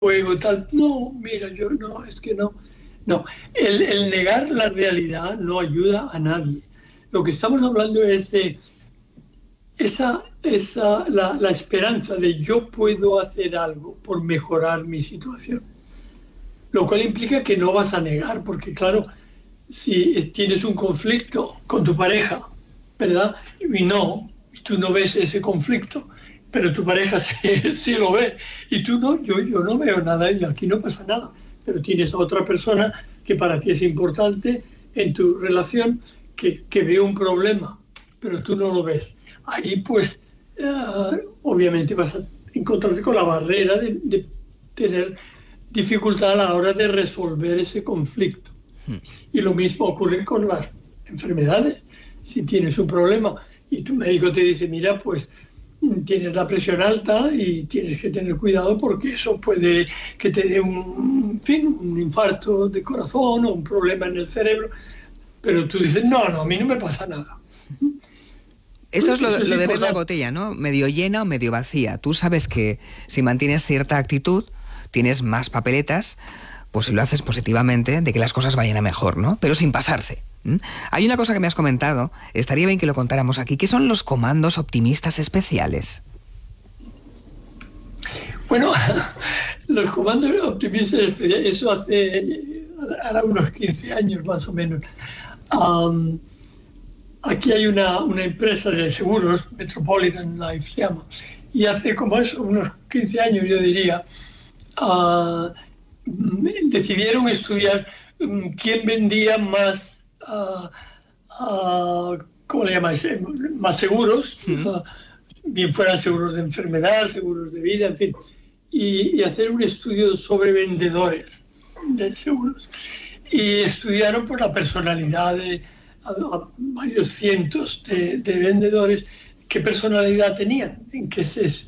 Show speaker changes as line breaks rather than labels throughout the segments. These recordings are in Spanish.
juego, tal. No, mira, yo no, es que no. No, el negar la realidad no ayuda a nadie. Lo que estamos hablando es de la esperanza de yo puedo hacer algo por mejorar mi situación. Lo cual implica que no vas a negar, porque claro, si tienes un conflicto con tu pareja, ¿verdad? Y tú no ves ese conflicto, pero tu pareja sí lo ve, y tú no, yo no veo nada, y aquí no pasa nada, pero tienes a otra persona que para ti es importante en tu relación, que ve un problema, pero tú no lo ves. Ahí pues, obviamente vas a encontrarte con la barrera de tener dificultad a la hora de resolver ese conflicto. Y lo mismo ocurre con las enfermedades. Si tienes un problema y tu médico te dice, mira, pues tienes la presión alta y tienes que tener cuidado porque eso puede que te dé un infarto de corazón o un problema en el cerebro, pero tú dices, no, a mí no me pasa nada.
Esto es lo de ver la botella, ¿no? Medio llena o medio vacía. Tú sabes que si mantienes cierta actitud, tienes más papeletas, pues si lo haces positivamente, de que las cosas vayan a mejor, ¿no? Pero sin pasarse. Hay una cosa que me has comentado, estaría bien que lo contáramos aquí, que son los comandos optimistas especiales.
Bueno, los comandos optimistas especiales, eso hará unos 15 años más o menos. Aquí hay una empresa de seguros, Metropolitan Life se llama, y hace como eso, unos 15 años yo diría, decidieron estudiar quién vendía más, ¿cómo le llamáis? Más seguros, bien fueran seguros de enfermedad, seguros de vida, en fin, y hacer un estudio sobre vendedores de seguros. Y estudiaron por la personalidad de a varios cientos de vendedores, qué personalidad tenían, en qué se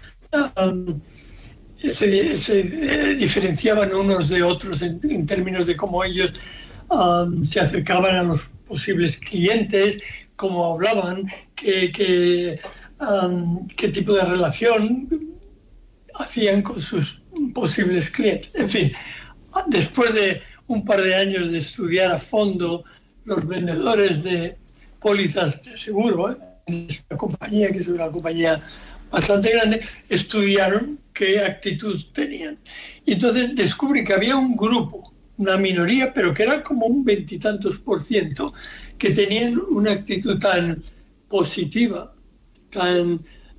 diferenciaban unos de otros en términos de cómo ellos se acercaban a los posibles clientes, cómo hablaban, qué tipo de relación hacían con sus posibles clientes. En fin, después de un par de años de estudiar a fondo los vendedores de pólizas de seguro, esta compañía, que es una compañía bastante grande, estudiaron qué actitud tenían. Y entonces descubrí que había un grupo, una minoría, pero que era como un 20 y tantos %, que tenían una actitud tan positiva, tan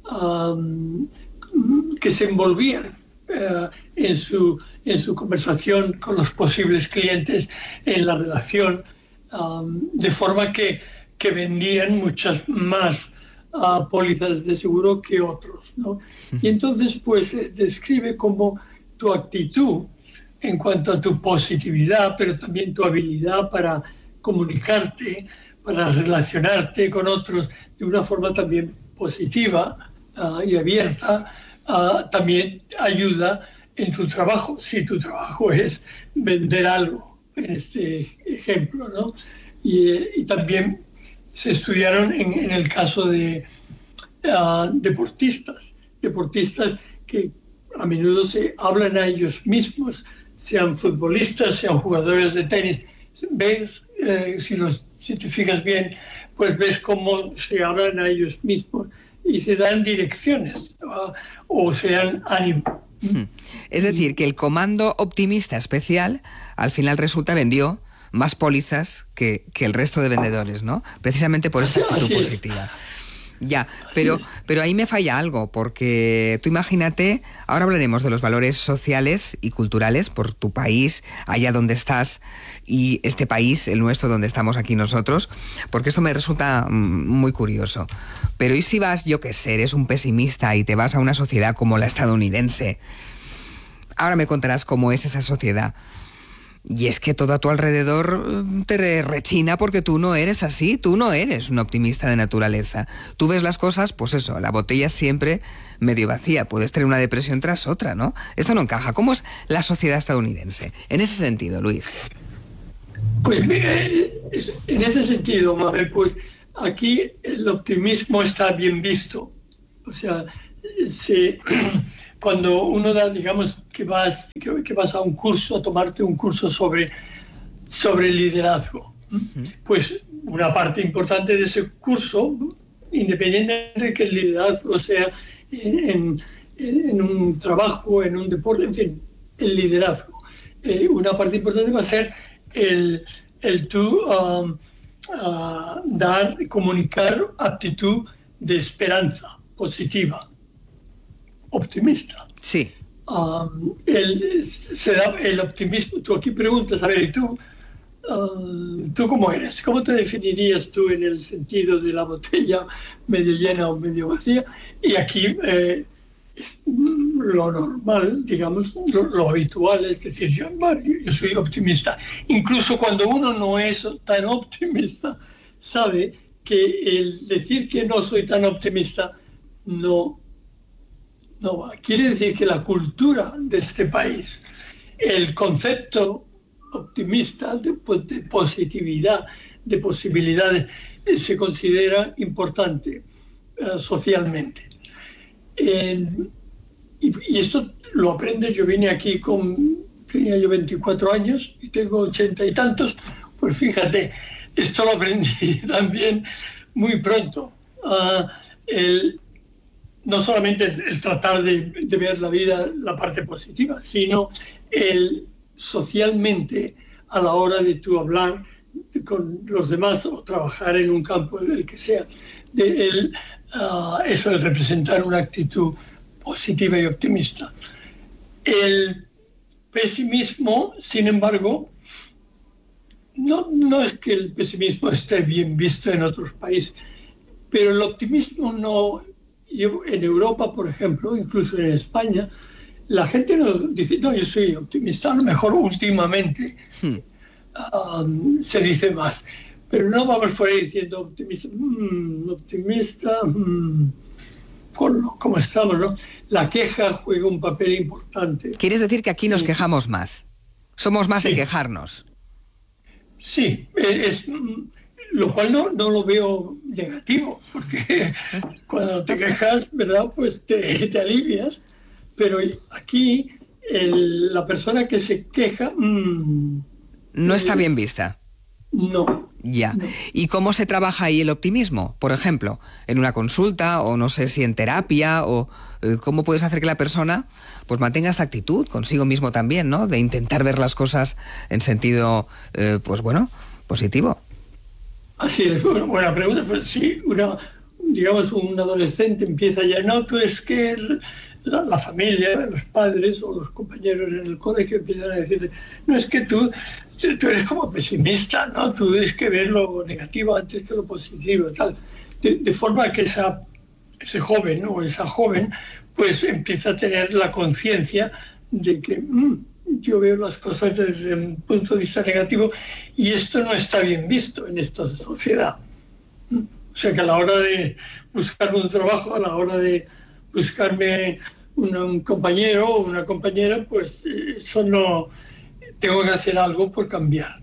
que se envolvían en su conversación con los posibles clientes, en la relación, de forma que vendían muchas más pólizas de seguro que otros, ¿no? Y entonces pues describe cómo tu actitud en cuanto a tu positividad, pero también tu habilidad para comunicarte, para relacionarte con otros de una forma también positiva y abierta, también ayuda en tu trabajo, si tu trabajo es vender algo, en este ejemplo, ¿no? Y también se estudiaron en el caso de deportistas que a menudo se hablan a ellos mismos, sean futbolistas, sean jugadores de tenis. Ves, si te fijas bien, pues ves cómo se hablan a ellos mismos y se dan direcciones o se dan ánimo.
Es decir, que el comando optimista especial al final vendió más pólizas que el resto de vendedores, ¿no? Precisamente por esta actitud positiva. Ya, pero ahí me falla algo, porque tú imagínate, ahora hablaremos de los valores sociales y culturales por tu país, allá donde estás, y este país, el nuestro, donde estamos aquí nosotros, porque esto me resulta muy curioso. Pero ¿y si vas, yo qué sé, eres un pesimista y te vas a una sociedad como la estadounidense? Ahora me contarás cómo es esa sociedad. Y es que todo a tu alrededor te rechina porque tú no eres así, tú no eres un optimista de naturaleza. Tú ves las cosas, pues eso, la botella siempre medio vacía, puedes tener una depresión tras otra, ¿no? Esto no encaja. ¿Cómo es la sociedad estadounidense? En ese sentido, Luis.
Pues en ese sentido, Mabel, pues aquí el optimismo está bien visto. O sea, cuando uno da, digamos, que vas a un curso, a tomarte un curso sobre liderazgo, pues una parte importante de ese curso, independientemente de que el liderazgo sea en un trabajo, en un deporte, en fin, el liderazgo. Una parte importante va a ser el tú comunicar aptitud de esperanza positiva, optimista.
Sí.
El optimismo. Tú aquí preguntas, a ver, ¿y tú cómo eres? ¿Cómo te definirías tú en el sentido de la botella medio llena o medio vacía? Y aquí es lo normal, digamos, lo habitual es decir, yo soy optimista. Incluso cuando uno no es tan optimista, sabe que el decir que no soy tan optimista no va. Quiere decir que la cultura de este país, el concepto optimista de positividad, de posibilidades, se considera importante socialmente. Y esto lo aprendes. Yo vine aquí tenía yo 24 años y tengo 80 y tantos, pues fíjate, esto lo aprendí también muy pronto. No solamente el tratar de ver la vida, la parte positiva, sino socialmente, a la hora de tú hablar con los demás o trabajar en un campo en el que sea, eso es representar una actitud positiva y optimista. El pesimismo, sin embargo, no es que el pesimismo esté bien visto en otros países, pero el optimismo no. En Europa, por ejemplo, incluso en España, la gente no dice, no, yo soy optimista, a lo mejor últimamente se dice más, pero no vamos por ahí diciendo optimista, como estamos, ¿no? La queja juega un papel importante.
¿Quieres decir que aquí nos quejamos más? Somos más de quejarnos.
Sí, lo cual no lo veo negativo, porque cuando te quejas, ¿verdad?, pues te alivias. Pero aquí la persona que se queja
no está bien vista.
No.
Ya.
No.
¿Y cómo se trabaja ahí el optimismo? Por ejemplo, en una consulta, o no sé si en terapia, o cómo puedes hacer que la persona pues mantenga esta actitud consigo mismo también, ¿no? De intentar ver las cosas en sentido, pues bueno, positivo.
Así es, buena pregunta. Pues sí, un adolescente empieza ya, no, tú es que la familia, los padres o los compañeros en el colegio empiezan a decirle, no, es que tú eres como pesimista, ¿no? Tú tienes que ver lo negativo antes que lo positivo, tal. De forma que ese joven, ¿no?, o esa joven, pues empieza a tener la conciencia de que yo veo las cosas desde un punto de vista negativo y esto no está bien visto en esta sociedad. O sea que a la hora de buscarme un trabajo, a la hora de buscarme un compañero o una compañera, pues eso no, tengo que hacer algo por cambiar.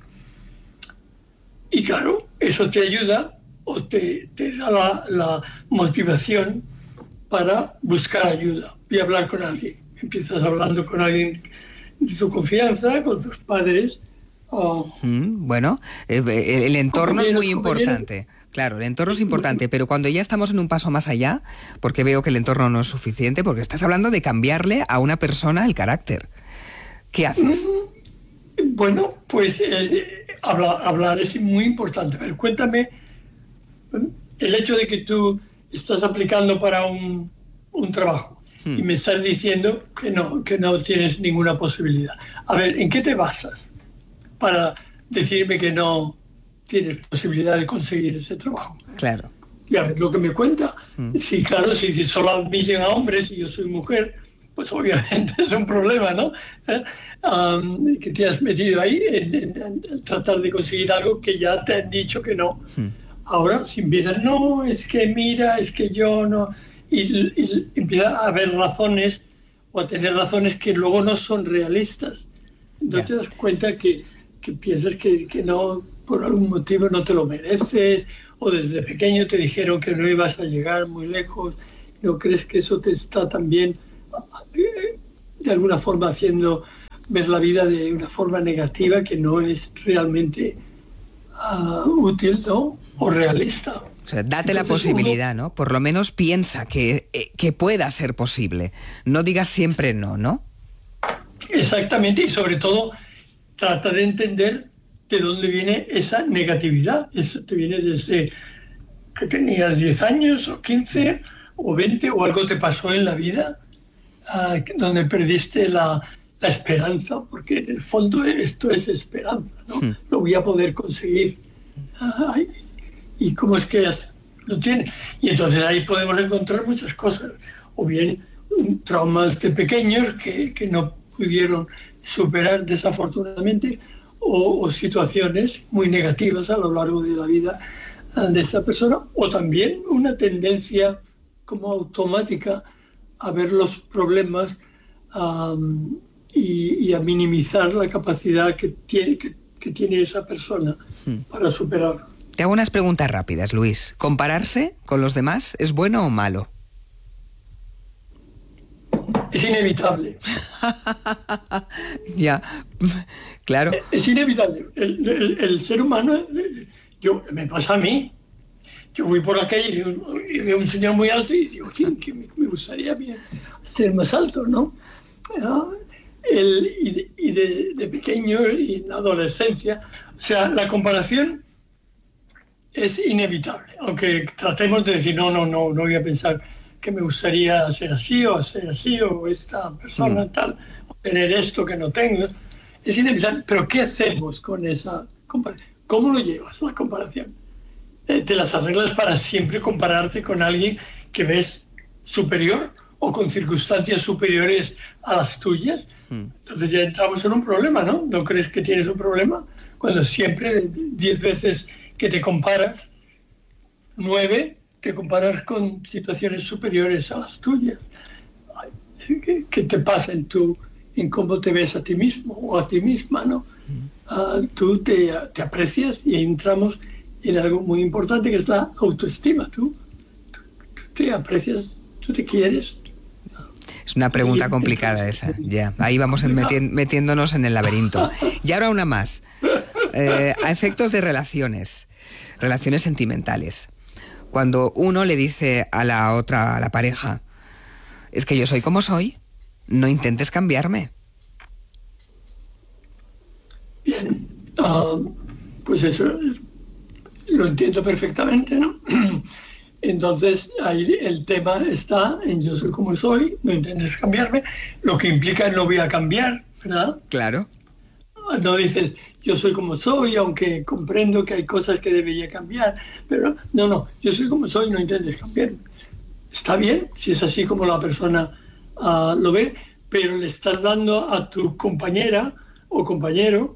Y claro, eso te ayuda o te da la motivación para buscar ayuda y hablar con alguien. Empiezas hablando con alguien de tu confianza, con tus padres.
Bueno, el entorno es muy importante. Claro, el entorno es importante, pero cuando ya estamos en un paso más allá, porque veo que el entorno no es suficiente, porque estás hablando de cambiarle a una persona el carácter. ¿Qué haces?
Bueno, pues hablar es muy importante. Pero cuéntame, el hecho de que tú estás aplicando para un trabajo y me estás diciendo que no tienes ninguna posibilidad. A ver, ¿en qué te basas para decirme que no tienes posibilidad de conseguir ese trabajo?
Claro.
Y a ver lo que me cuenta. Sí, claro, si solo admiten a hombres y yo soy mujer, pues obviamente es un problema, ¿no? Que te has metido ahí en tratar de conseguir algo que ya te han dicho que no. Ahora, si empiezan, no, es que mira, es que yo no... Y empieza a haber razones o a tener razones que luego no son realistas. No te das cuenta que piensas que no, por algún motivo no te lo mereces, o desde pequeño te dijeron que no ibas a llegar muy lejos, no crees que eso te está también de alguna forma haciendo ver la vida de una forma negativa que no es realmente útil, ¿no? O realista.
O sea, date la posibilidad, ¿no? Por lo menos piensa que pueda ser posible. No digas siempre no, ¿no?
Exactamente, y sobre todo trata de entender de dónde viene esa negatividad. Eso te viene desde que tenías 10 años o 15 o 20 o algo te pasó en la vida donde perdiste la esperanza, porque en el fondo esto es esperanza, ¿no? Lo voy a poder conseguir. ¿Y cómo es que lo tiene? Y entonces ahí podemos encontrar muchas cosas, o bien traumas de pequeños que no pudieron superar desafortunadamente, o situaciones muy negativas a lo largo de la vida de esa persona, o también una tendencia como automática a ver los problemas y a minimizar la capacidad que tiene esa persona para superarlo.
Te hago unas preguntas rápidas, Luis. ¿Compararse con los demás es bueno o malo?
Es inevitable.
Ya, claro.
Es inevitable. El ser humano, me pasa a mí. Yo voy por la calle y veo un señor muy alto y digo, que me gustaría ser más alto, ¿no? Y de pequeño y en la adolescencia. O sea, la comparación es inevitable. Aunque tratemos de decir, no voy a pensar que me gustaría ser así, o esta persona tal, o tener esto que no tengo. Es inevitable. Pero ¿qué hacemos con esa comparación? ¿Cómo lo llevas, la comparación? ¿Te las arreglas para siempre compararte con alguien que ves superior o con circunstancias superiores a las tuyas? Entonces ya entramos en un problema, ¿no? ¿No crees que tienes un problema? Cuando siempre 10 veces que te comparas, 9 te comparas con situaciones superiores a las tuyas. ¿Qué te pasa en cómo te ves a ti mismo o a ti misma, ¿no? Tú te aprecias y entramos en algo muy importante que es la autoestima. Tú te aprecias, tú te quieres.
Es una pregunta complicada esa, ya. Ahí vamos metiéndonos en el laberinto. Y ahora una más. A efectos de relaciones sentimentales. Cuando uno le dice a la pareja, es que yo soy como soy, no intentes cambiarme.
Bien, pues eso lo entiendo perfectamente, ¿no? Entonces ahí el tema está en yo soy como soy, no intentes cambiarme, lo que implica no voy a cambiar, ¿verdad?
Claro.
No dices yo soy como soy, aunque comprendo que hay cosas que debería cambiar, pero no, yo soy como soy, no intentes cambiarme. Está bien, si es así como la persona lo ve, pero le estás dando a tu compañera o compañero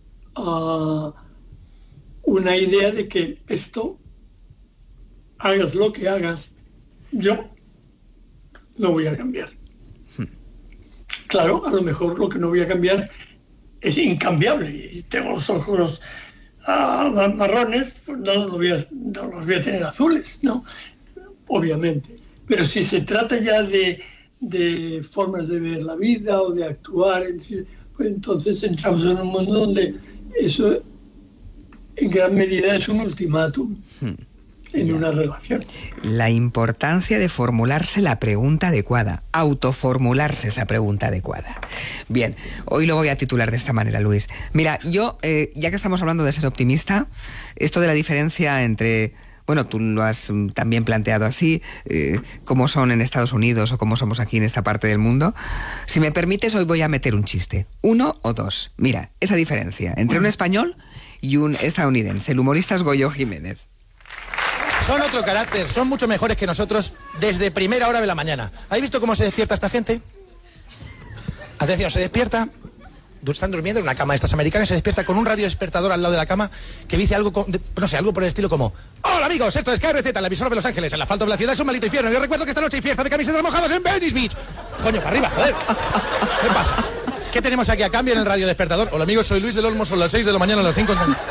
una idea de que esto, hagas lo que hagas, yo no voy a cambiar. Claro, a lo mejor lo que no voy a cambiar es incambiable. Y tengo los ojos marrones, pues no los voy a tener azules, ¿no? Obviamente. Pero si se trata ya de formas de ver la vida o de actuar, pues entonces entramos en un mundo donde eso en gran medida es un ultimátum en una relación.
La importancia de formularse la pregunta adecuada, autoformularse esa pregunta adecuada. Bien, hoy lo voy a titular de esta manera, Luis. Mira, yo, ya que estamos hablando de ser optimista, esto de la diferencia entre, bueno, tú lo has también planteado así, cómo son en Estados Unidos o cómo somos aquí en esta parte del mundo. Si me permites, hoy voy a meter un chiste. 1 o 2. Mira, esa diferencia entre un español y un estadounidense. El humorista es Goyo Jiménez.
Son otro carácter, son mucho mejores que nosotros desde primera hora de la mañana. ¿Habéis visto cómo se despierta esta gente? Atención, se despierta, están durmiendo en una cama de estas americanas, se despierta con un radio despertador al lado de la cama que dice algo, algo por el estilo como: hola amigos, esto es KRZ, la emisora de Los Ángeles, el asfalto de la ciudad es un maldito infierno. Yo recuerdo que esta noche hay fiesta de camisetas mojadas en Venice Beach. Coño, para arriba, joder. ¿Qué pasa? ¿Qué tenemos aquí a cambio en el radio despertador? Hola amigos, soy Luis del Olmo, son las 6 de la mañana, a las 5...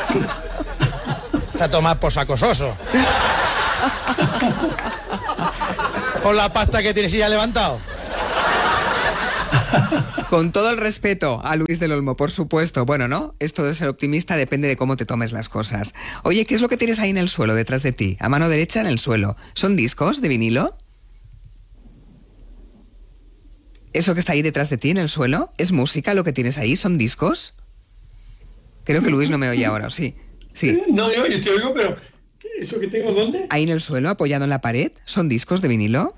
Está tomado por sacososo. Con la pasta que tienes y ya levantado.
Con todo el respeto a Luis del Olmo, por supuesto. Bueno, ¿no? Esto de ser optimista depende de cómo te tomes las cosas. Oye, ¿qué es lo que tienes ahí en el suelo, detrás de ti? A mano derecha en el suelo. ¿Son discos de vinilo? ¿Eso que está ahí detrás de ti en el suelo? ¿Es música lo que tienes ahí? ¿Son discos? Creo que Luis no me oye ahora, ¿o sí? Sí.
No, yo te oigo, pero ¿eso que tengo dónde?
Ahí en el suelo, apoyado en la pared. ¿Son discos de vinilo?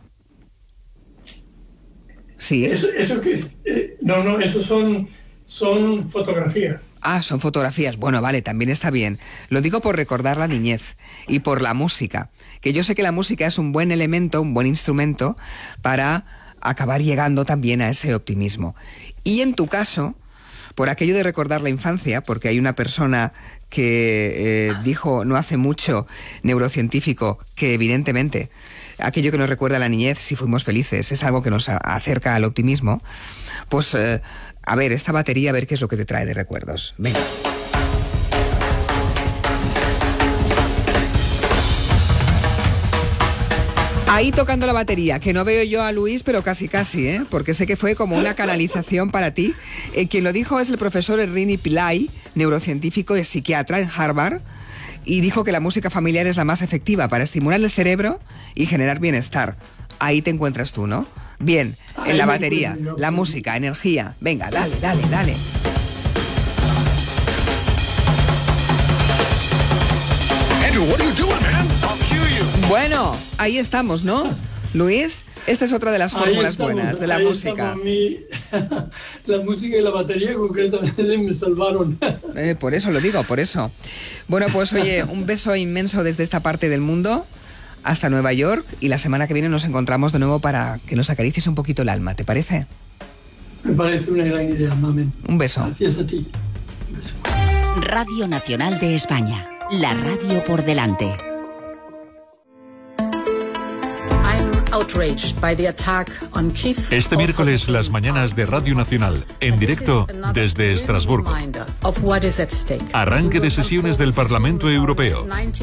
Sí.
Eso que es, no, eso son fotografías.
Ah, son fotografías. Bueno, vale, también está bien. Lo digo por recordar la niñez y por la música. Que yo sé que la música es un buen elemento, un buen instrumento para acabar llegando también a ese optimismo. Y en tu caso, por aquello de recordar la infancia, porque hay una persona que dijo no hace mucho, neurocientífico, que evidentemente aquello que nos recuerda a la niñez, si fuimos felices, es algo que nos acerca al optimismo, pues a ver, esta batería, a ver qué es lo que te trae de recuerdos. Venga. Ahí tocando la batería, que no veo yo a Luis, pero casi, ¿eh? Porque sé que fue como una canalización para ti. Quien lo dijo es el profesor Srini Pillai, neurocientífico y psiquiatra en Harvard, y dijo que la música familiar es la más efectiva para estimular el cerebro y generar bienestar. Ahí te encuentras tú, ¿no? Bien, en la batería, la música, energía. Venga, dale.
Andrew, what are you doing, man? I'll cue you.
Bueno, ahí estamos, ¿no? Luis, esta es otra de las fórmulas buenas de la música.
La música y la batería concretamente me salvaron.
Por eso lo digo, por eso. Bueno, pues oye, un beso inmenso desde esta parte del mundo hasta Nueva York, y la semana que viene nos encontramos de nuevo para que nos acaricies un poquito el alma, ¿te parece?
Me parece una gran idea, mamen.
Un beso.
Gracias a ti. Un beso.
Radio Nacional de España, la radio por delante.
Este miércoles, las mañanas de Radio Nacional, en directo desde Estrasburgo. Arranque de sesiones del Parlamento Europeo.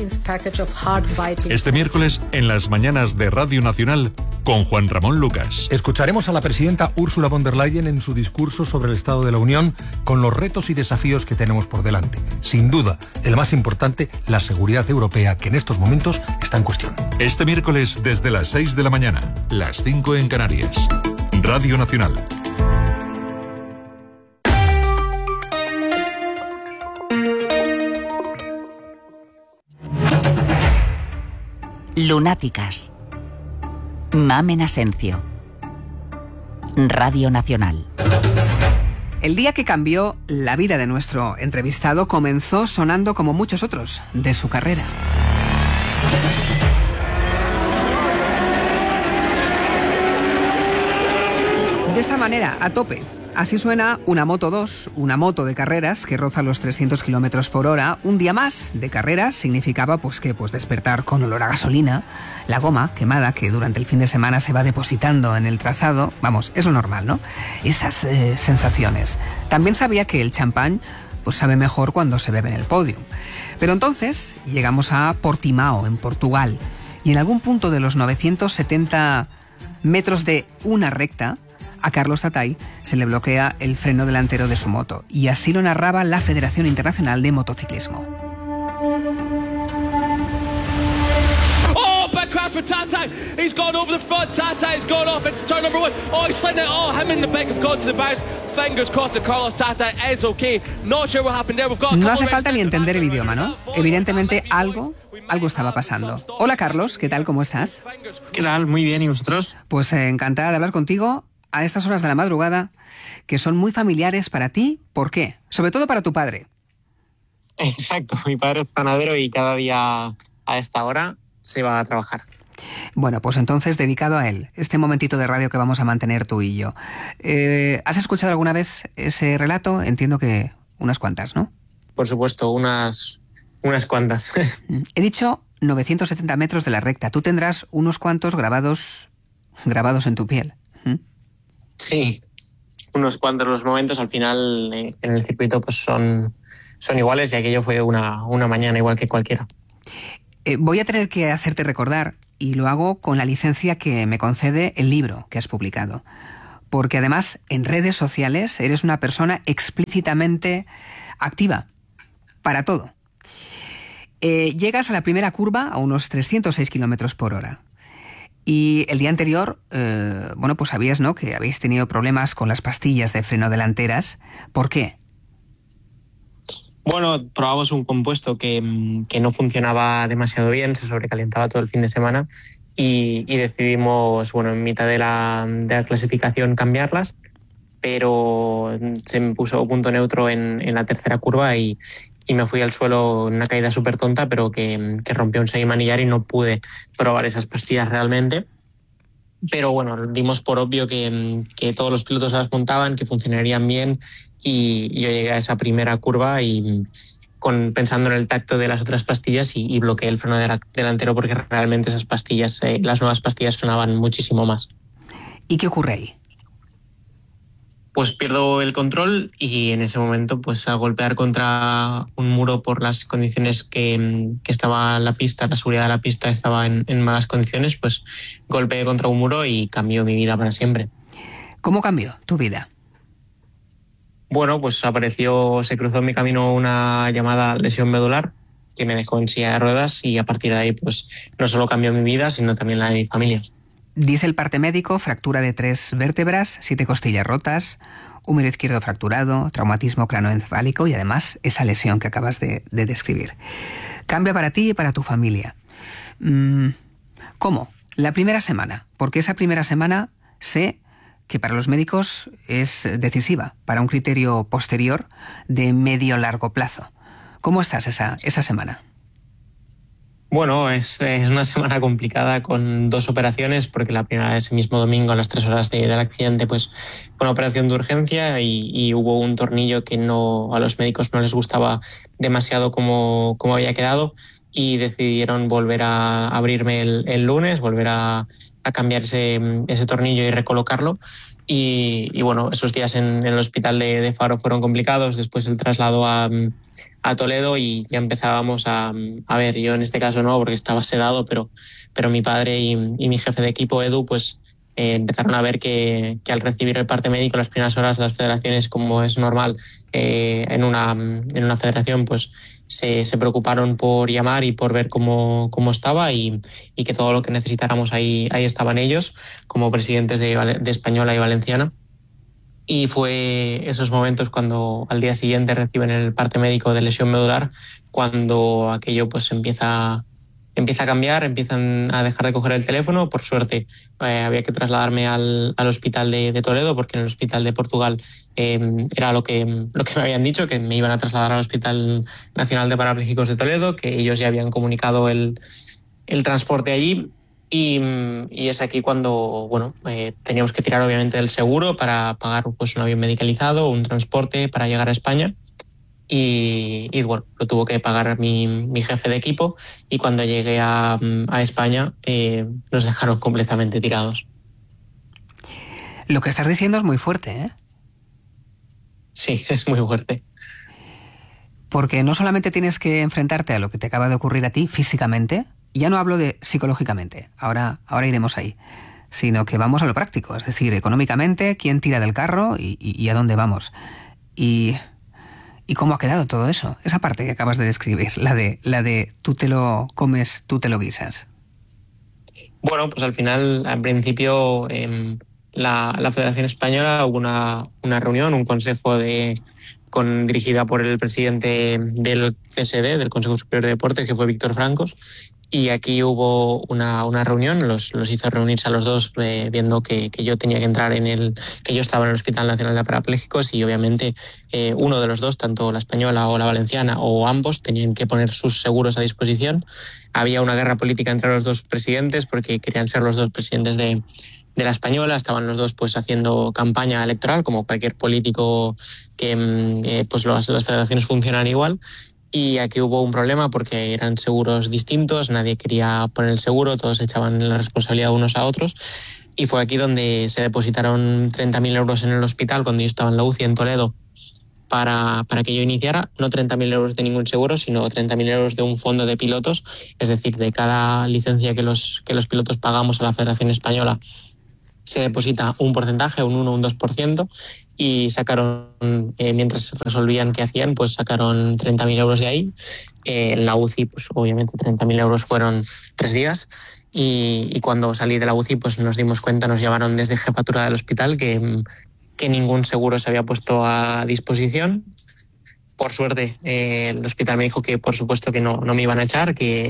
Este miércoles, en las mañanas de Radio Nacional, con Juan Ramón Lucas.
Escucharemos a la presidenta Ursula von der Leyen en su discurso sobre el Estado de la Unión, con los retos y desafíos que tenemos por delante. Sin duda, el más importante, la seguridad europea, que en estos momentos está en cuestión.
Este miércoles, desde las 6 de la mañana, las 5 en Canarias. Radio Nacional.
Lunáticas. Mamen Asencio. Radio Nacional.
El día que cambió la vida de nuestro entrevistado comenzó sonando como muchos otros de su carrera. De esta manera, a tope. Así suena una Moto 2, una moto de carreras que roza los 300 kilómetros por hora. Un día más de carreras significaba pues despertar con olor a gasolina, la goma quemada que durante el fin de semana se va depositando en el trazado. Vamos, es lo normal, ¿no? Esas sensaciones. También sabía que el champán pues sabe mejor cuando se bebe en el podio. Pero entonces llegamos a Portimao, en Portugal, y en algún punto de los 970 metros de una recta, a Carlos Tatay se le bloquea el freno delantero de su moto, y así lo narraba la Federación Internacional de Motociclismo.
Oh, big crash for Tatay. He's gone over the front. Tatay's gone off into turn number 1. Oh, he's sliding it. Oh, him and the bike have gone to the bars. Fingers crossed that Carlos Tatay is okay. Not sure what happened there. We've got a
No
couple
hace falta ni entender el idioma, ¿no? Evidentemente algo estaba pasando. Hola Carlos, ¿qué tal? ¿Cómo estás?
¿Qué tal? Muy bien, ¿y vosotros?
Pues encantada de hablar contigo a estas horas de la madrugada, que son muy familiares para ti. ¿Por qué? Sobre todo para tu padre.
Exacto, mi padre es panadero y cada día a esta hora se va a trabajar.
Bueno, pues entonces dedicado a él, este momentito de radio que vamos a mantener tú y yo. ¿Has escuchado alguna vez ese relato? Entiendo que unas cuantas, ¿no?
Por supuesto, unas cuantas.
He dicho 970 metros de la recta. Tú tendrás unos cuantos grabados en tu piel.
Sí, unos cuantos. Los momentos al final en el circuito pues son iguales, y aquello fue una mañana igual que cualquiera.
Voy a tener que hacerte recordar, y lo hago con la licencia que me concede el libro que has publicado, porque además en redes sociales eres una persona explícitamente activa para todo. Llegas a la primera curva a unos 306 kilómetros por hora. Y el día anterior, pues sabías, ¿no?, que habéis tenido problemas con las pastillas de freno delanteras. ¿Por qué?
Bueno, probamos un compuesto que no funcionaba demasiado bien, se sobrecalentaba todo el fin de semana y decidimos, en mitad de la clasificación cambiarlas, pero se me puso punto neutro en la tercera curva y me fui al suelo en una caída súper tonta, pero que rompió un seguimanillar y no pude probar esas pastillas realmente. Pero bueno, dimos por obvio que todos los pilotos las montaban, que funcionarían bien, y yo llegué a esa primera curva y pensando en el tacto de las otras pastillas y bloqueé el freno delantero porque realmente esas pastillas, las nuevas pastillas frenaban muchísimo más.
¿Y qué ocurre ahí?
Pues pierdo el control y en ese momento, pues al golpear contra un muro por las condiciones que estaba la pista, la seguridad de la pista estaba en malas condiciones, pues golpeé contra un muro y cambió mi vida para siempre.
¿Cómo cambió tu vida?
Bueno, pues se cruzó en mi camino una llamada lesión medular que me dejó en silla de ruedas y a partir de ahí, pues no solo cambió mi vida, sino también la de mi familia.
Dice el parte médico, fractura de 3 vértebras, 7 costillas rotas, húmero izquierdo fracturado, traumatismo craneoencefálico y además esa lesión que acabas de describir. Cambia para ti y para tu familia. ¿Cómo? La primera semana, porque esa primera semana sé que para los médicos es decisiva, para un criterio posterior de medio-largo plazo. ¿Cómo estás esa semana?
Bueno, es una semana complicada con 2 operaciones, porque la primera ese mismo domingo a las 3 horas del accidente, pues fue una operación de urgencia y hubo un tornillo que a los médicos no les gustaba demasiado como había quedado y decidieron volver a abrirme el lunes, volver a cambiar ese tornillo y recolocarlo. Y bueno, esos días en el hospital de Faro fueron complicados, después el traslado a Toledo y ya empezábamos a ver, yo en este caso no, porque estaba sedado, pero mi padre y mi jefe de equipo, Edu, pues empezaron a ver que al recibir el parte médico las primeras horas, las federaciones, como es normal en una federación, pues se preocuparon por llamar y por ver cómo estaba y que todo lo que necesitáramos ahí estaban ellos, como presidentes de Española y Valenciana. Y fue esos momentos cuando al día siguiente reciben el parte médico de lesión medular, cuando aquello pues empieza a cambiar, empiezan a dejar de coger el teléfono. Por suerte había que trasladarme al hospital de Toledo, porque en el hospital de Portugal era lo que me habían dicho, que me iban a trasladar al Hospital Nacional de Parapléjicos de Toledo, que ellos ya habían comunicado el transporte allí. Y es aquí cuando teníamos que tirar obviamente del seguro para pagar pues un avión medicalizado, un transporte para llegar a España. Y lo tuvo que pagar mi jefe de equipo, y cuando llegué a España nos dejaron completamente tirados.
Lo que estás diciendo es muy fuerte, ¿eh?
Sí, es muy fuerte.
Porque no solamente tienes que enfrentarte a lo que te acaba de ocurrir a ti físicamente, ya no hablo de psicológicamente, ahora iremos ahí, sino que vamos a lo práctico, es decir, económicamente, quién tira del carro y a dónde vamos. ¿Y cómo ha quedado todo eso? Esa parte que acabas de describir, la de tú te lo comes, tú te lo guisas.
Bueno, pues al principio, la Federación Española hubo una reunión, un consejo dirigida por el presidente del PSD, del Consejo Superior de Deportes, que fue Víctor Francos. Y aquí hubo una reunión, los hizo reunirse a los dos, viendo que yo tenía que entrar que yo estaba en el Hospital Nacional de Parapléjicos, y obviamente uno de los dos, tanto la española o la valenciana o ambos, tenían que poner sus seguros a disposición. Había una guerra política entre los dos presidentes porque querían ser los dos presidentes de la española, estaban los dos pues haciendo campaña electoral, como cualquier político que pues las federaciones funcionan igual. Y aquí hubo un problema porque eran seguros distintos, nadie quería poner el seguro, todos echaban la responsabilidad unos a otros. Y fue aquí donde se depositaron 30.000 euros en el hospital cuando yo estaba en la UCI en Toledo para que yo iniciara. No 30.000 euros de ningún seguro, sino 30.000 euros de un fondo de pilotos, es decir, de cada licencia que los pilotos pagamos a la Federación Española se deposita un porcentaje, un 1 o un 2%, y sacaron, mientras resolvían qué hacían, pues sacaron 30.000 euros de ahí. En la UCI, pues obviamente 30.000 euros fueron 3 días. Y cuando salí de la UCI, pues nos dimos cuenta, nos llamaron desde jefatura del hospital que ningún seguro se había puesto a disposición. Por suerte, el hospital me dijo que por supuesto que no me iban a echar, que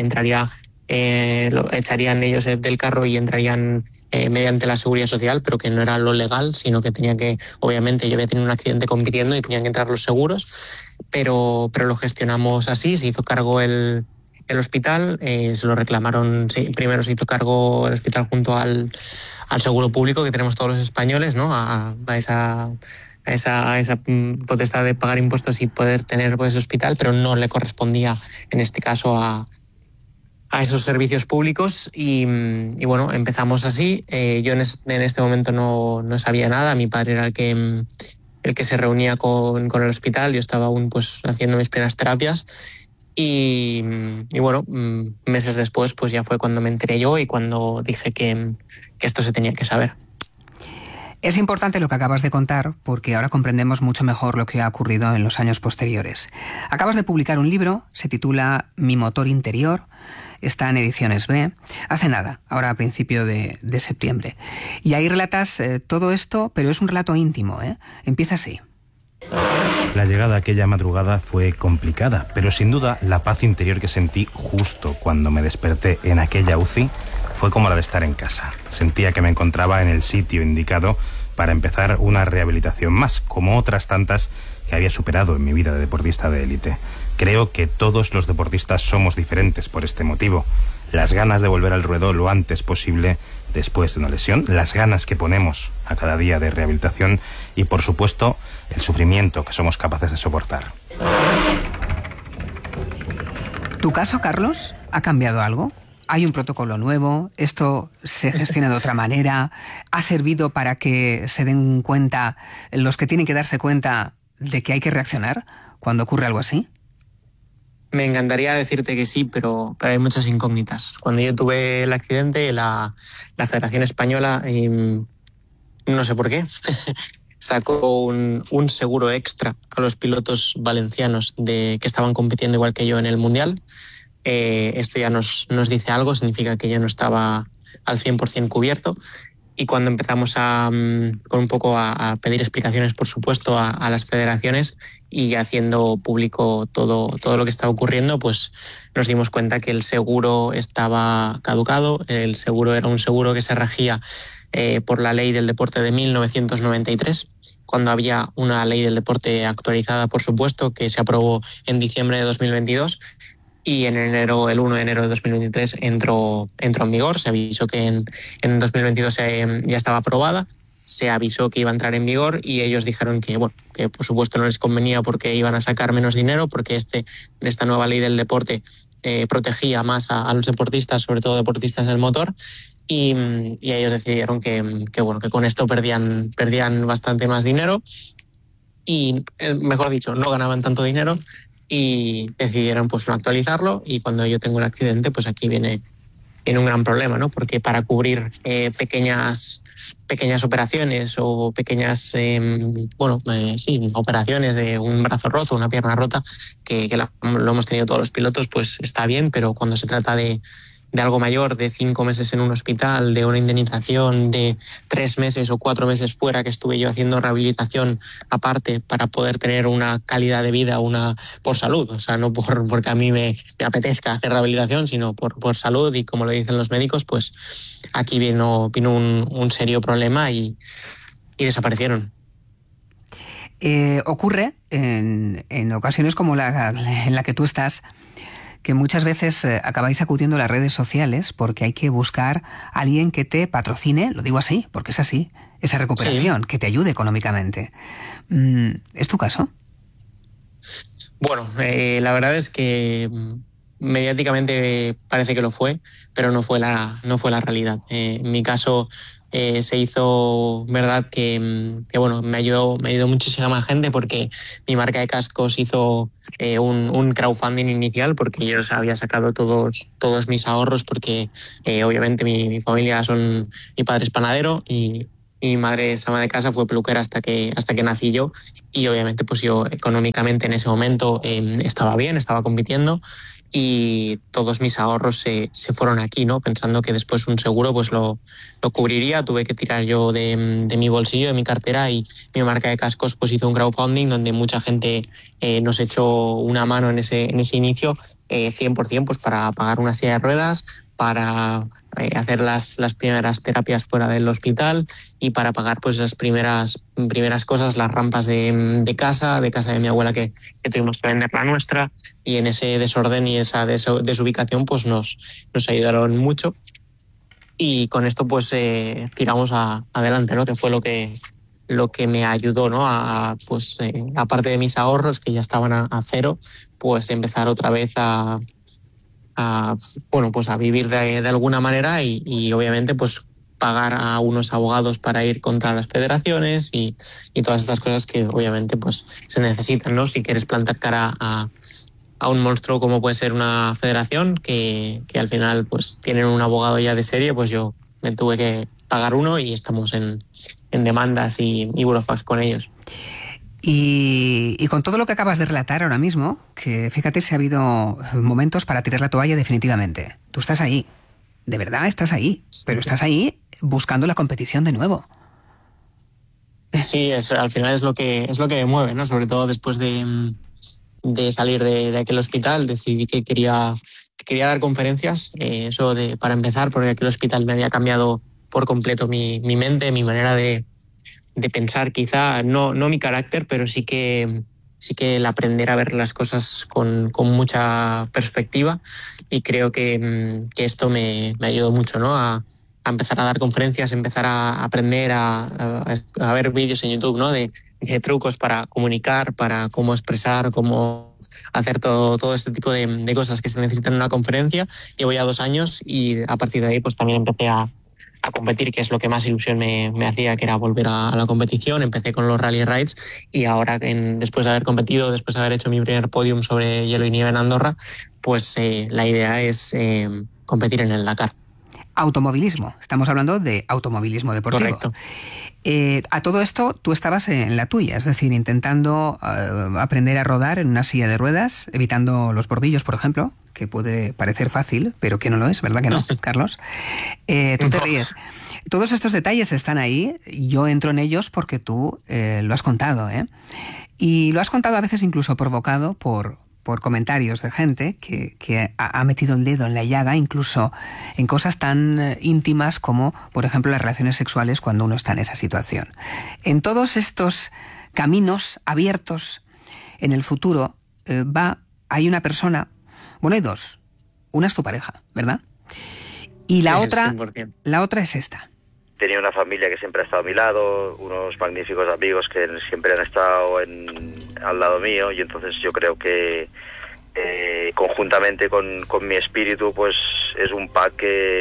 lo echarían ellos del carro y entrarían mediante la seguridad social, pero que no era lo legal, sino que tenía que, obviamente yo había tenido un accidente compitiendo y tenían que entrar los seguros, pero lo gestionamos así. Se hizo cargo el hospital, se lo reclamaron, sí, primero se hizo cargo el hospital junto al seguro público que tenemos todos los españoles, ¿no? a esa potestad de pagar impuestos y poder tener pues, ese hospital, pero no le correspondía en este caso a esos servicios públicos y bueno, empezamos así. Yo en este momento no sabía nada. Mi padre era el que se reunía con el hospital. Yo estaba aún pues haciendo mis primeras terapias y bueno, meses después pues ya fue cuando me enteré yo y cuando dije que esto se tenía que saber.
Es importante lo que acabas de contar porque ahora comprendemos mucho mejor lo que ha ocurrido en los años posteriores. Acabas de publicar un libro, se titula Mi motor interior, está en Ediciones B, hace nada, ahora a principio de septiembre. Y ahí relatas todo esto, pero es un relato íntimo, ¿eh? Empieza así.
La llegada aquella madrugada fue complicada, pero sin duda la paz interior que sentí justo cuando me desperté en aquella UCI fue como la de estar en casa. Sentía que me encontraba en el sitio indicado para empezar una rehabilitación más, como otras tantas que había superado en mi vida de deportista de élite. Creo que todos los deportistas somos diferentes por este motivo. Las ganas de volver al ruedo lo antes posible después de una lesión, las ganas que ponemos a cada día de rehabilitación y, por supuesto, el sufrimiento que somos capaces de soportar.
¿Tu caso, Carlos, ha cambiado algo? ¿Hay un protocolo nuevo? ¿Esto se gestiona de otra manera? ¿Ha servido para que se den cuenta los que tienen que darse cuenta de que hay que reaccionar cuando ocurre algo así?
Me encantaría decirte que sí, pero hay muchas incógnitas. Cuando yo tuve el accidente, la Federación Española, no sé por qué, sacó un seguro extra a los pilotos valencianos que estaban compitiendo igual que yo en el Mundial. Esto ya nos dice algo, significa que ya no estaba al 100% cubierto. Y cuando empezamos con un poco a pedir explicaciones, por supuesto, a las federaciones y haciendo público todo lo que estaba ocurriendo, pues nos dimos cuenta que el seguro estaba caducado. El seguro era un seguro que se regía por la ley del deporte de 1993, cuando había una ley del deporte actualizada, por supuesto, que se aprobó en diciembre de 2022. Y el 1 de enero de 2023 entró en vigor. Se avisó que en 2022 ya estaba aprobada. Se avisó que iba a entrar en vigor y ellos dijeron que por supuesto no les convenía porque iban a sacar menos dinero, porque esta nueva ley del deporte protegía más a los deportistas, sobre todo deportistas del motor. Y ellos decidieron que con esto perdían bastante más dinero y, mejor dicho, no ganaban tanto dinero. Y decidieron pues no actualizarlo, y cuando yo tengo el accidente pues aquí viene un gran problema, ¿no? Porque para cubrir pequeñas operaciones o pequeñas operaciones de un brazo roto, una pierna rota, que lo hemos tenido todos los pilotos, pues está bien, pero cuando se trata de algo mayor, de 5 meses en un hospital, de una indemnización de 3 meses o 4 meses fuera, que estuve yo haciendo rehabilitación aparte para poder tener una calidad de vida, por salud, o sea, no porque a mí me apetezca hacer rehabilitación, sino por salud, y como lo dicen los médicos, pues aquí vino un serio problema y desaparecieron.
Ocurre en ocasiones como en la que tú estás, que muchas veces acabáis acudiendo a las redes sociales porque hay que buscar a alguien que te patrocine, lo digo así, porque es así, esa recuperación, sí, que te ayude económicamente. ¿Es tu caso?
Bueno, la verdad es que mediáticamente parece que lo fue, pero no fue la realidad. En mi caso, se hizo verdad que bueno, me ayudó muchísima gente, porque mi marca de cascos hizo un crowdfunding inicial, porque yo había sacado todos mis ahorros, porque obviamente mi familia mi padre es panadero y mi madre es ama de casa, fue peluquera hasta que nací yo, y obviamente pues yo económicamente en ese momento estaba bien, estaba compitiendo, y todos mis ahorros se fueron aquí, ¿no? Pensando que después un seguro pues lo cubriría. Tuve que tirar yo de mi bolsillo, de mi cartera, y mi marca de cascos pues hizo un crowdfunding donde mucha gente nos echó una mano en ese inicio, 100% pues para pagar una silla de ruedas, para hacer las primeras terapias fuera del hospital y para pagar pues las primeras cosas, las rampas de casa de mi abuela, que tuvimos que vender la nuestra, y en ese desorden y esa desubicación pues nos ayudaron mucho, y con esto pues tiramos adelante, ¿no? Que fue lo que me ayudó, ¿no? Pues aparte de mis ahorros, que ya estaban a cero, pues empezar otra vez a vivir de alguna manera, y obviamente pues pagar a unos abogados para ir contra las federaciones y todas estas cosas que obviamente pues se necesitan, ¿no? Si quieres plantar cara a un monstruo como puede ser una federación, que al final pues tienen un abogado ya de serie, pues yo me tuve que pagar uno, y estamos en demandas y burofax con ellos.
Y con todo lo que acabas de relatar ahora mismo, que fíjate si ha habido momentos para tirar la toalla definitivamente. Tú estás ahí, de verdad estás ahí, pero estás ahí buscando la competición de nuevo.
Sí, al final es lo que me mueve, ¿no? Sobre todo después de salir de aquel hospital, decidí que quería dar conferencias, para empezar, porque aquel hospital me había cambiado por completo mi mente, mi manera de pensar, quizá no mi carácter, pero sí que el aprender a ver las cosas con mucha perspectiva, y creo que esto me ayudó mucho, ¿no? A empezar a dar conferencias, empezar a aprender a ver vídeos en YouTube, ¿no? de trucos para comunicar, para cómo expresar, cómo hacer todo este tipo de cosas que se necesitan en una conferencia. Llevo ya 2 años, y a partir de ahí pues también empecé a competir, que es lo que más ilusión me hacía, que era volver a la competición. Empecé con los Rally Rides, y ahora después de haber competido, después de haber hecho mi primer podium sobre hielo y nieve en Andorra, pues la idea es competir en el Dakar.
Automovilismo, estamos hablando de automovilismo deportivo.
Correcto.
A todo esto tú estabas en la tuya, es decir, intentando aprender a rodar en una silla de ruedas, evitando los bordillos, por ejemplo, que puede parecer fácil, pero que no lo es, ¿verdad que no, Carlos? Tú te ríes. Todos estos detalles están ahí, yo entro en ellos porque tú lo has contado, ¿eh? Y lo has contado a veces incluso provocado por comentarios de gente que ha metido el dedo en la llaga, incluso en cosas tan íntimas como, por ejemplo, las relaciones sexuales cuando uno está en esa situación. En todos estos caminos abiertos en el futuro hay una persona, bueno, hay 2. Una es tu pareja, ¿verdad? Y la otra es esta.
Tenía una familia que siempre ha estado a mi lado, unos magníficos amigos que siempre han estado al lado mío, y entonces yo creo que conjuntamente con mi espíritu pues es un pack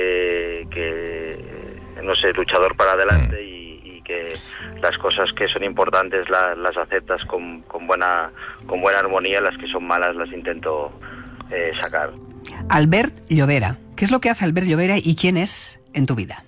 que no sé, luchador para adelante, y que las cosas que son importantes las aceptas con buena armonía, las que son malas las intento sacar.
Albert Llobera, ¿qué es lo que hace Albert Llobera y quién es en tu vida?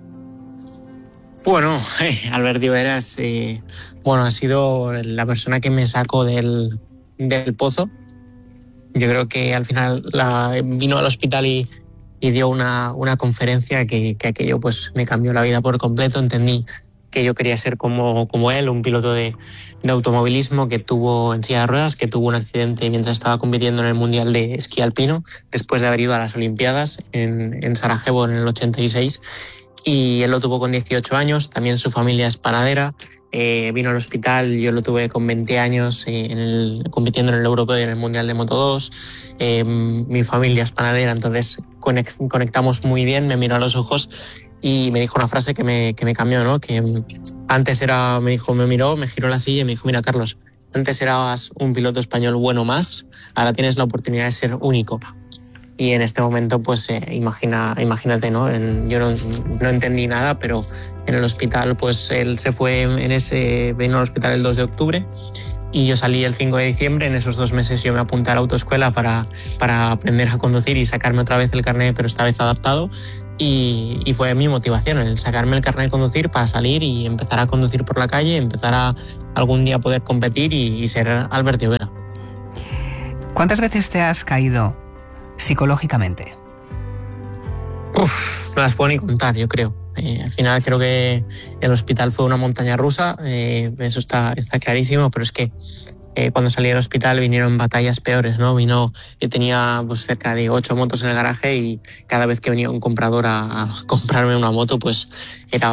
Bueno, Albert Llobera ha sido la persona que me sacó del pozo. Yo creo que al final vino al hospital y dio una conferencia que aquello pues me cambió la vida por completo. Entendí que yo quería ser como él, un piloto de automovilismo que tuvo en silla de ruedas, que tuvo un accidente mientras estaba compitiendo en el Mundial de Esquí Alpino, después de haber ido a las Olimpiadas en Sarajevo en el 86. Y él lo tuvo con 18 años, también su familia es panadera, vino al hospital, yo lo tuve con 20 años compitiendo en el Europeo y en el Mundial de Moto 2, mi familia es panadera, entonces conectamos muy bien, me miró a los ojos y me dijo una frase que me cambió, ¿no? Que antes me miró, me giró la silla y me dijo, mira Carlos, antes eras un piloto español bueno más, ahora tienes la oportunidad de ser único. y en este momento pues imagínate, ¿no? Yo no entendí nada, pero en el hospital pues él se fue vino al hospital el 2 de octubre y yo salí el 5 de diciembre. En esos 2 meses yo me apunté a la autoescuela para aprender a conducir y sacarme otra vez el carnet, pero esta vez adaptado, y fue mi motivación, el sacarme el carnet de conducir para salir y empezar a conducir por la calle, empezar a algún día poder competir y ser Albert Llovera.
¿Cuántas veces te has caído psicológicamente?
No las puedo ni contar, yo creo. Al final creo que el hospital fue una montaña rusa, eso está clarísimo, pero es que cuando salí del hospital vinieron batallas peores, ¿no? Yo tenía pues cerca de 8 motos en el garaje y cada vez que venía un comprador a comprarme una moto, pues era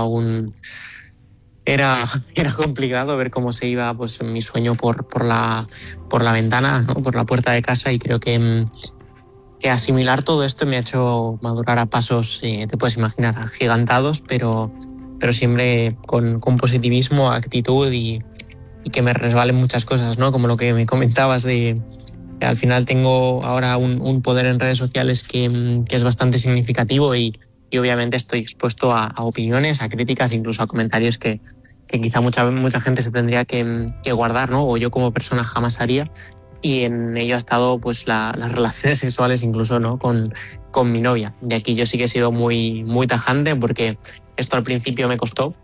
complicado ver cómo se iba pues mi sueño por la ventana, ¿no? Por la puerta de casa, y creo que asimilar todo esto me ha hecho madurar a pasos, te puedes imaginar, agigantados, pero siempre con positivismo, actitud y que me resbalen muchas cosas, ¿no? Como lo que me comentabas de que al final tengo ahora un poder en redes sociales que es bastante significativo y obviamente estoy expuesto a opiniones, a críticas, incluso a comentarios que quizá mucha gente se tendría que guardar, ¿no? O yo como persona jamás haría. Y en ello ha estado pues las relaciones sexuales, incluso, ¿no? con mi novia. Y aquí yo sí que he sido muy, muy tajante, porque esto al principio me costó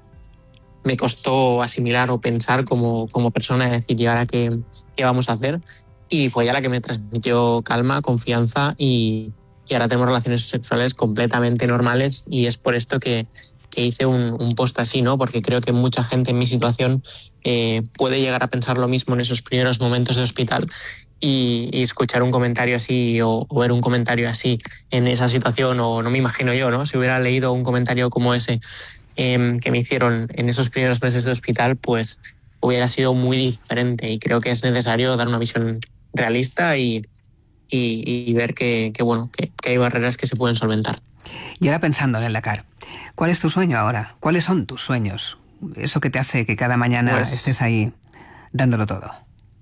asimilar o pensar como persona, y decir, ¿y ahora qué vamos a hacer? Y fue ella la que me transmitió calma, confianza, y ahora tenemos relaciones sexuales completamente normales, y es por esto que hice un post así, ¿no? Porque creo que mucha gente en mi situación puede llegar a pensar lo mismo en esos primeros momentos de hospital, y escuchar un comentario así o ver un comentario así en esa situación, o no me imagino yo, ¿no? Si hubiera leído un comentario como ese que me hicieron en esos primeros meses de hospital, pues hubiera sido muy diferente, y creo que es necesario dar una visión realista y ver que hay barreras que se pueden solventar.
Y ahora pensando en el Dakar, ¿cuál es tu sueño ahora? ¿Cuáles son tus sueños? Eso que te hace que cada mañana estés ahí dándolo todo.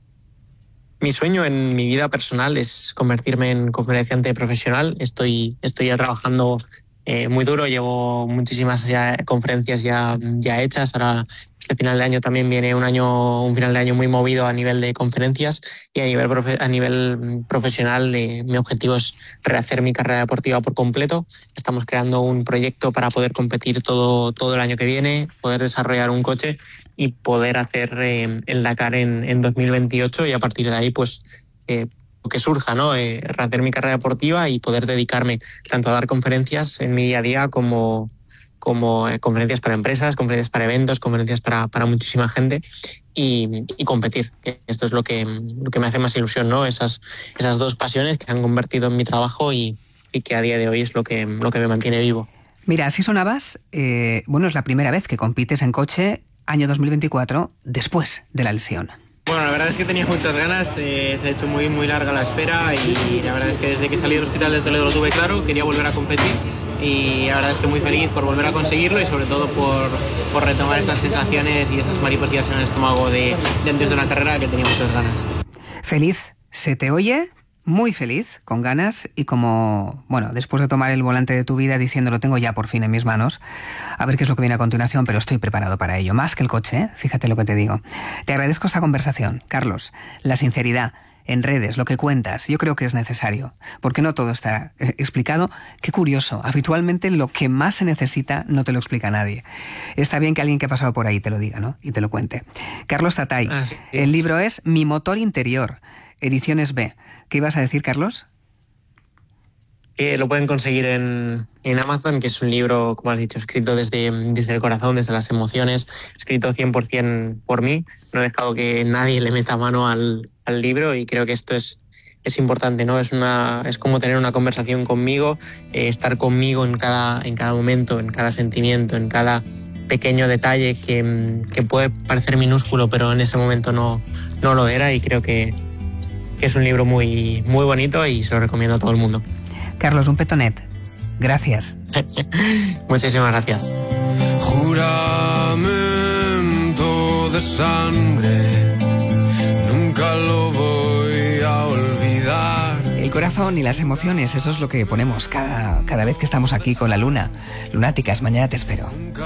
Mi sueño en mi vida personal es convertirme en conferenciante profesional. Estoy ya trabajando muy duro, llevo muchísimas conferencias ya hechas. Ahora este final de año también viene un final de año muy movido a nivel de conferencias, y a nivel profesional mi objetivo es rehacer mi carrera deportiva por completo. Estamos creando un proyecto para poder competir todo el año que viene, poder desarrollar un coche y poder hacer el Dakar en 2028, y a partir de ahí pues lo que surja, ¿no? Rehacer mi carrera deportiva y poder dedicarme tanto a dar conferencias en mi día a día como conferencias para empresas, conferencias para eventos, conferencias para muchísima gente, y competir. Esto es lo que me hace más ilusión, ¿no? Esas dos pasiones que se han convertido en mi trabajo y que a día de hoy es lo que me mantiene vivo.
Mira, así sonabas. Es la primera vez que compites en coche, año 2024, después de la lesión.
Bueno, la verdad es que tenía muchas ganas, se ha hecho muy, muy larga la espera, y la verdad es que desde que salí del hospital de Toledo lo tuve claro, quería volver a competir, y la verdad es que muy feliz por volver a conseguirlo, y sobre todo por retomar estas sensaciones y esas mariposillas en el estómago de antes de una carrera que tenía muchas ganas.
Feliz, se te oye muy feliz, con ganas, y como, después de tomar el volante de tu vida diciendo lo tengo ya por fin en mis manos, a ver qué es lo que viene a continuación, pero estoy preparado para ello, más que el coche, ¿eh? Fíjate lo que te digo. Te agradezco esta conversación, Carlos, la sinceridad en redes, lo que cuentas, yo creo que es necesario, porque no todo está explicado. Qué curioso, habitualmente lo que más se necesita no te lo explica nadie. Está bien que alguien que ha pasado por ahí te lo diga, ¿no? Y te lo cuente. Carlos Tatay, sí. El libro es Mi motor interior, Ediciones B. ¿Qué ibas a decir, Carlos?
Que lo pueden conseguir en Amazon, que es un libro, como has dicho, escrito desde el corazón, desde las emociones, escrito 100% por mí. No he dejado que nadie le meta mano al libro, y creo que esto es importante, ¿no? Es como tener una conversación conmigo, estar conmigo en cada momento, en cada sentimiento, en cada pequeño detalle que puede parecer minúsculo, pero en ese momento no lo era, y creo que es un libro muy, muy bonito, y se lo recomiendo a todo el mundo.
Carlos, un petonet. Gracias.
Muchísimas gracias.
Juramento de sangre, nunca lo voy a olvidar.
El corazón y las emociones, eso es lo que ponemos cada vez que estamos aquí con la luna. Lunáticas, mañana te espero.